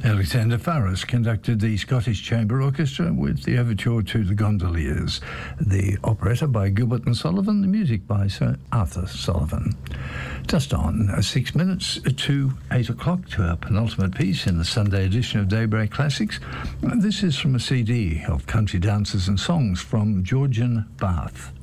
Alexander Farris conducted the Scottish Chamber Orchestra with the overture to The Gondoliers, the operetta by Gilbert and Sullivan, the music by Sir Arthur Sullivan. Just on 6 minutes to 8 o'clock to our penultimate piece in the Sunday edition of Daybreak Classics. This is from a CD of country dances and songs from Georgian Bath.